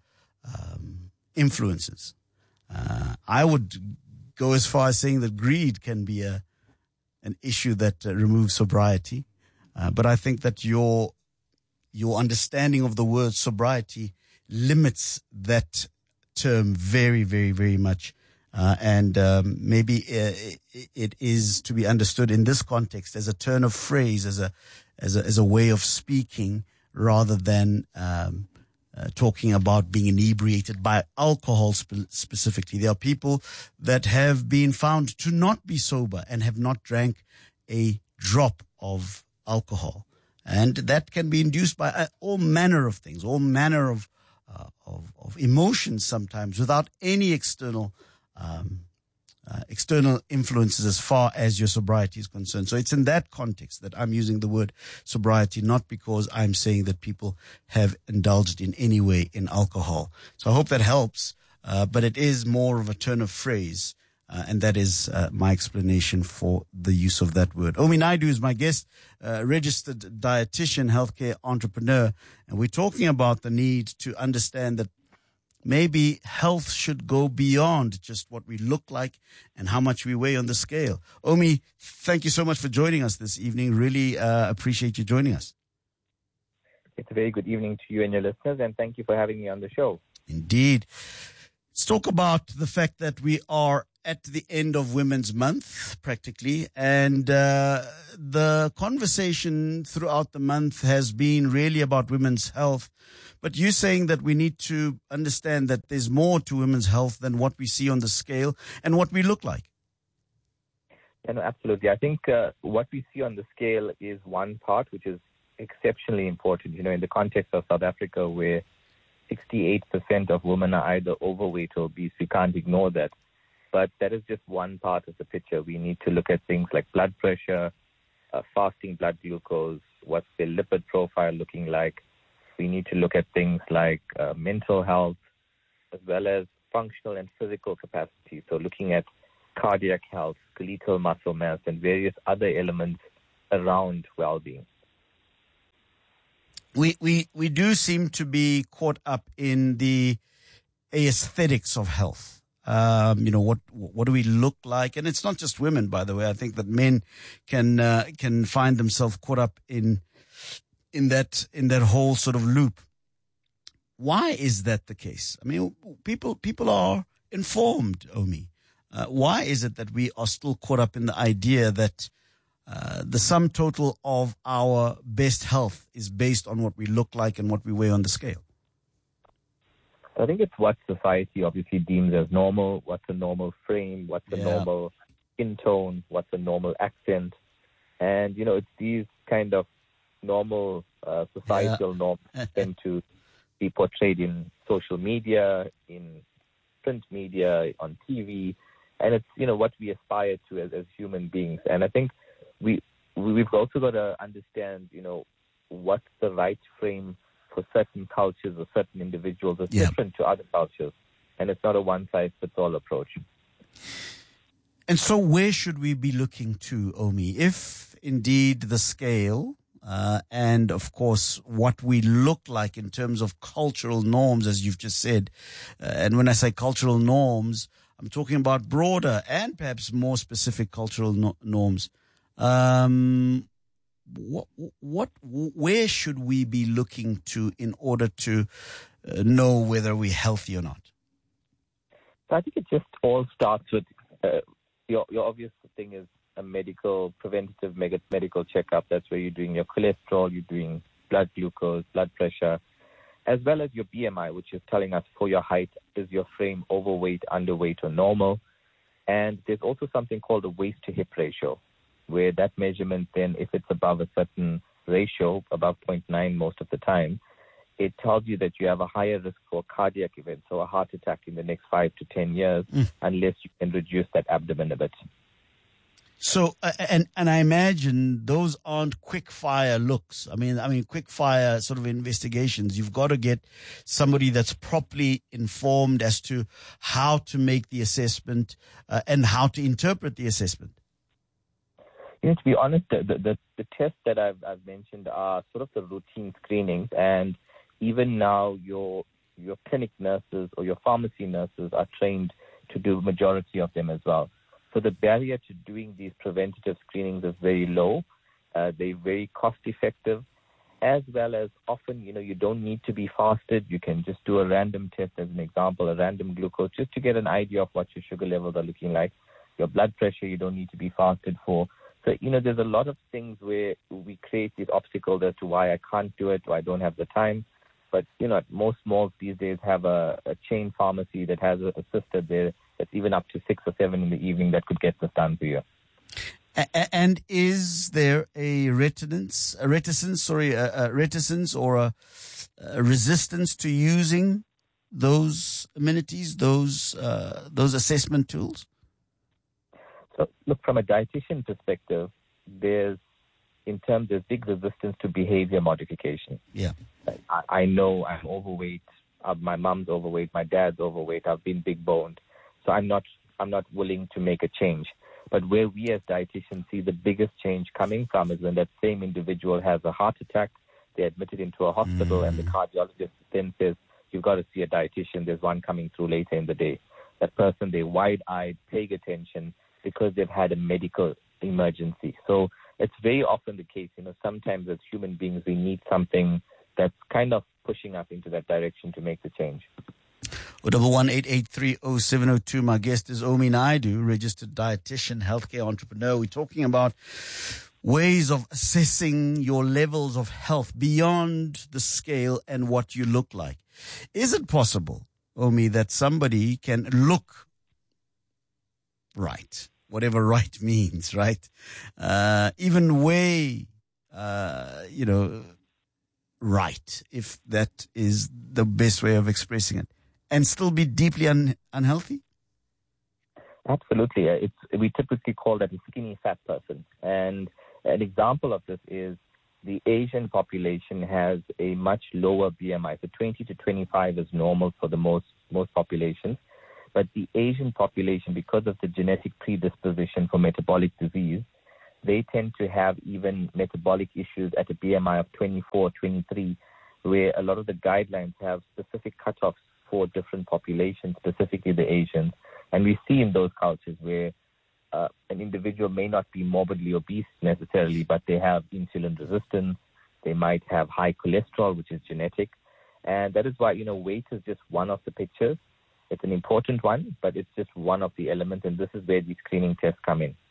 [SPEAKER 22] um, influences. Uh, I would go as far as saying that greed can be a an issue that uh, removes sobriety, uh, but I think that your your understanding of the word sobriety limits that term very, very, very much. Uh, and um, maybe uh, it, it is to be understood in this context as a turn of phrase, as a as a, as a way of speaking, rather than um, uh, talking about being inebriated by alcohol spe- specifically. There are people that have been found to not be sober and have not drank a drop of alcohol, and that can be induced by uh, all manner of things, all manner of uh, of, of emotions sometimes, without any external. Um, uh, external influences as far as your sobriety is concerned. So it's in that context that I'm using the word sobriety, not because I'm saying that people have indulged in any way in alcohol. So I hope that helps, uh, but it is more of a turn of phrase, uh, and that is uh, my explanation for the use of that word. Omi Naidu is my guest, uh, registered dietitian, healthcare entrepreneur, and we're talking about the need to understand that maybe health should go beyond just what we look like and how much we weigh on the scale. Omi, thank you so much for joining us this evening. Really uh, appreciate you joining us.
[SPEAKER 23] It's a very good evening to you and your listeners, and thank you for having me on the show.
[SPEAKER 22] Indeed. Let's talk about the fact that we are at the end of Women's Month, practically, and uh, the conversation throughout the month has been really about women's health. But you're saying that we need to understand that there's more to women's health than what we see on the scale and what we look like.
[SPEAKER 23] Yeah, no, absolutely. I think uh, what we see on the scale is one part, which is exceptionally important, you know, in the context of South Africa, where sixty-eight percent of women are either overweight or obese. We can't ignore that. But that is just one part of the picture. We need to look at things like blood pressure, uh, fasting blood glucose, what's their lipid profile looking like. We need to look at things like uh, mental health, as well as functional and physical capacity. So looking at cardiac health, skeletal muscle mass, and various other elements around well-being.
[SPEAKER 22] We, we, we do seem to be caught up in the aesthetics of health. Um, you know, what, what do we look like? And it's not just women, by the way. I think that men can, uh, can find themselves caught up in, in that, in that whole sort of loop. Why is that the case? I mean, people, people are informed, Omi. Uh, why is it that we are still caught up in the idea that, uh, the sum total of our best health is based on what we look like and what we weigh on the scale?
[SPEAKER 23] I think it's what society obviously deems as normal. What's a normal frame? What's a
[SPEAKER 22] Yeah.
[SPEAKER 23] normal skin tone? What's a normal accent? And, you know, it's these kind of normal uh, societal
[SPEAKER 22] Yeah.
[SPEAKER 23] norms tend to be portrayed in social media, in print media, on T V. And it's, you know, what we aspire to as, as human beings. And I think we, we've also got to understand, you know, what's the right frame for certain cultures or certain individuals is
[SPEAKER 22] Yeah.
[SPEAKER 23] different to other cultures. And it's not a one-size-fits-all approach.
[SPEAKER 22] And so where should we be looking to, Omi? If indeed the scale uh, and, of course, what we look like in terms of cultural norms, as you've just said, uh, and when I say cultural norms, I'm talking about broader and perhaps more specific cultural no- norms. Um What, what, where should we be looking to in order to uh, know whether we're healthy or not?
[SPEAKER 23] So I think it just all starts with uh, your, your obvious thing is a medical, preventative med- medical checkup. That's where you're doing your cholesterol, you're doing blood glucose, blood pressure, as well as your B M I, which is telling us for your height, is your frame overweight, underweight, or normal. And there's also something called a waist to hip ratio, where that measurement then, if it's above a certain ratio, above zero point nine most of the time, it tells you that you have a higher risk for cardiac events, so a heart attack in the next five to ten years, mm. unless you can reduce that abdomen a bit.
[SPEAKER 22] So, uh, and and I imagine those aren't quick fire looks. I mean, I mean, quick fire sort of investigations. You've got to get somebody that's properly informed as to how to make the assessment uh, and how to interpret the assessment.
[SPEAKER 23] You know, to be honest, the, the, the tests that I've, I've mentioned are sort of the routine screenings, and even now your your clinic nurses or your pharmacy nurses are trained to do majority of them as well. So the barrier to doing these preventative screenings is very low. Uh, they're very cost effective, as well as often, you know, you don't need to be fasted. You can just do a random test, as an example, a random glucose, just to get an idea of what your sugar levels are looking like. Your blood pressure, you don't need to be fasted for. So, you know, there's a lot of things where we create these obstacles as to why I can't do it or I don't have the time. But, you know, most malls these days have a, a chain pharmacy that has a, a sister there that's even up to six or seven in the evening that could get this done for you.
[SPEAKER 22] A- and is there a reticence, a reticence, sorry, a, a reticence or a, a resistance to using those amenities, those uh, those assessment tools?
[SPEAKER 23] So, look, from a dietitian perspective, there's, in terms, there's big resistance to behavior modification.
[SPEAKER 22] Yeah.
[SPEAKER 23] I, I know I'm overweight. Uh, my mom's overweight. My dad's overweight. I've been big boned. So I'm not, I'm not willing to make a change. But where we as dietitians see the biggest change coming from is when that same individual has a heart attack, they're admitted into a hospital, mm. and the cardiologist then says, you've got to see a dietitian. There's one coming through later in the day. That person, they're wide-eyed, paying attention, because they've had a medical emergency. So it's very often the case, you know, sometimes as human beings, we need something that's kind of pushing us into that direction to make the change.
[SPEAKER 22] Double one eight eight three oh seven oh two. My guest is Omi Naidu, registered dietitian, healthcare entrepreneur. We're talking about ways of assessing your levels of health beyond the scale and what you look like. Is it possible, Omi, that somebody can look right, whatever right means, right? Uh, even weigh, uh, you know, right, if that is the best way of expressing it, and still be deeply un- unhealthy?
[SPEAKER 23] Absolutely. It's, we typically call that a skinny fat person. And an example of this is the Asian population has a much lower B M I. So twenty to twenty-five is normal for the most, most populations. But the Asian population, because of the genetic predisposition for metabolic disease, they tend to have even metabolic issues at a B M I of twenty-four, twenty-three, where a lot of the guidelines have specific cutoffs for different populations, specifically the Asians. And we see in those cultures where uh, an individual may not be morbidly obese necessarily, but they have insulin resistance, they might have high cholesterol, which is genetic. And that is why, you know, weight is just one of the pictures. It's an important one, but it's just one of the elements, and this is where these screening tests come in.